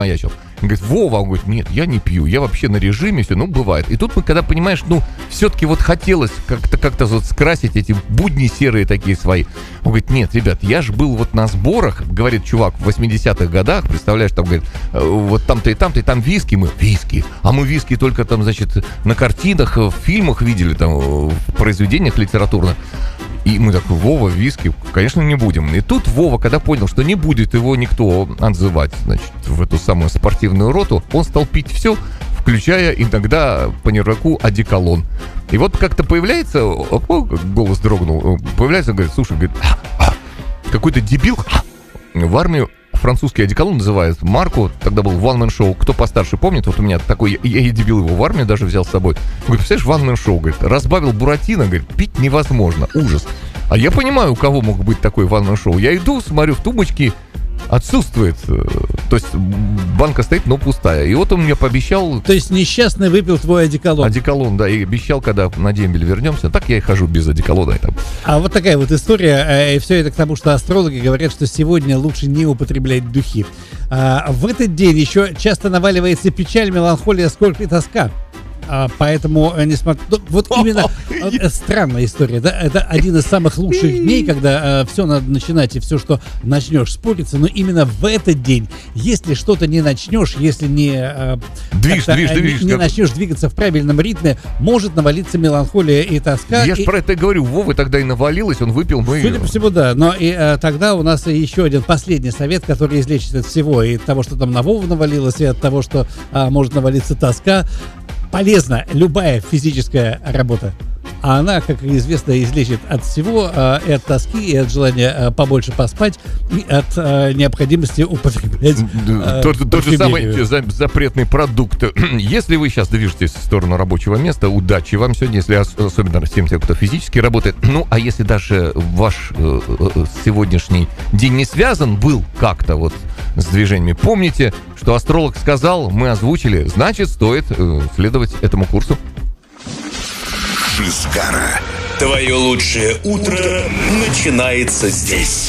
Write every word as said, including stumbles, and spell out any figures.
маячил. Он говорит, Вова, он говорит, нет, я не пью, я вообще на режиме, все, ну, бывает. И тут мы, когда понимаешь, ну, все-таки вот хотелось как-то как-то вот скрасить эти будни серые такие свои. Он говорит, нет, ребят, я же был вот на сборах, говорит чувак, в восьмидесятых годах, представляешь, там, говорит, вот там-то и там-то, и там виски, мы, виски, а мы виски только там, значит, на картинах, в фильмах видели, там, в произведениях литературных. И мы такой, Вова, виски, конечно, не будем. И тут Вова, когда понял, что не будет его никто отзывать, значит, в эту самую спортивную роту, он стал пить все, включая иногда по нерваку одеколон. И вот как-то появляется, о, голос дрогнул, появляется, он говорит, слушай, говорит, а, а, какой-то дебил в армию французский одеколон называют марку, тогда был One Man Show, кто постарше помнит, вот у меня такой, я, я дебил его в армию даже взял с собой, говорит, представляешь, One Man Show, говорит, разбавил буратино, говорит, пить невозможно, ужас. А я понимаю, у кого мог быть такой One Man Show, я иду, смотрю, в тумбочке отсутствует, то есть банка стоит, но пустая, и вот он мне пообещал... То есть несчастный выпил твой одеколон. Одеколон, да, и обещал, когда на дембель вернемся, так я и хожу без одеколона. Там. А вот такая вот история, и все это к тому, что астрологи говорят, что сегодня лучше не употреблять духи. А в этот день еще часто наваливается печаль, меланхолия, скорбь и тоска. А, поэтому, несмотря... Вот именно э, странная история, да? Это один из самых лучших дней, когда э, все надо начинать, и все, что начнешь, спориться. Но именно в этот день, если что-то не начнешь, если не, э, движ, движ, движ, не, не начнешь двигаться в правильном ритме, может навалиться меланхолия и тоска. Я и... же про это и говорю. Вовы тогда и навалилось, он выпил, мы... Судя по всему, да. Но и э, тогда у нас еще один последний совет, который излечит от всего. И от того, что там на Вову навалилось, и от того, что э, может навалиться тоска. Полезна любая физическая работа. А она, как известно, излечит от всего, э, и от тоски, и от желания э, побольше поспать, и от э, необходимости употреблять э, тот, тот же самый запретный продукт. Если вы сейчас движетесь в сторону рабочего места, удачи вам сегодня, если особенно всем тем, кто физически работает. Ну, а если даже ваш э, э, сегодняшний день не связан был как-то вот с движениями, помните, что астролог сказал, мы озвучили, значит, стоит э, следовать этому курсу. Шизгара. Твое лучшее утро начинается здесь.